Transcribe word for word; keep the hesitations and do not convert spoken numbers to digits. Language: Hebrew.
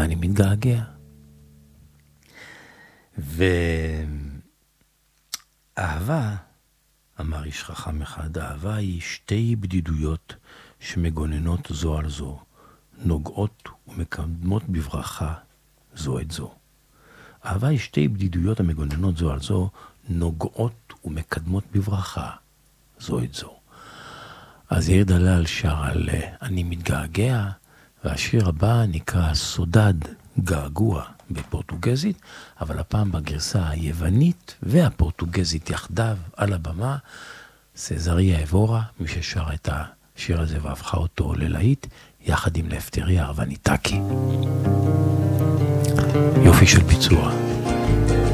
ואני מתגעגע. ואהבה, אמר איש חכם אחד, אהבה היא שתי בדידויות שמגוננות זו על זו, נוגעות ומקדמות בברכה זו את זו. אהבה היא שתי בדידויות המגוננות זו על זו, נוגעות ומקדמות בברכה זו את זו. אז יאיר דלל שר על אני מתגעגע, והשיר הבא נקרא סודד געגוע בפורטוגזית, אבל הפעם בגרסה היוונית והפורטוגזית יחדיו על הבמה, סזריה אבורה, מי ששר את השיר הזה והפכה אותו ללהיט, יחד עם לפטריה ארווניטקי. יופי של ביצוע.